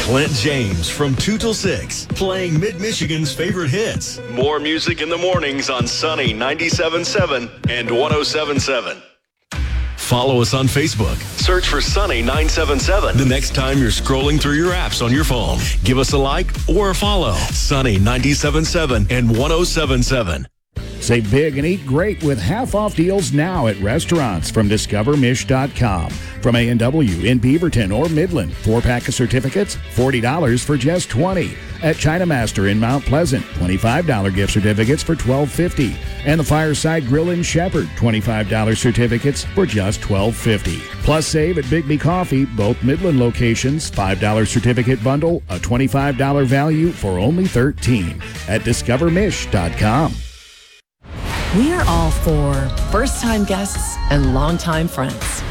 Clint James from 2 till 6, playing Mid-Michigan's favorite hits. More music in the mornings on Sunny 97.7 and 107.7. Follow us on Facebook. Search for Sunny 977. The next time you're scrolling through your apps on your phone, give us a like or a follow. Sunny 97.7 and 107.7. Save big and eat great with half-off deals now at restaurants from DiscoverMish.com. From A&W in Beaverton or Midland, 4-pack of certificates, $40 for just $20. At China Master in Mount Pleasant, $25 gift certificates for $12.50. And the Fireside Grill in Shepherd, $25 certificates for just $12.50. Plus save at Bigby Coffee, both Midland locations, $5 certificate bundle, a $25 value for only $13 at DiscoverMish.com. We are all for first-time guests and longtime friends.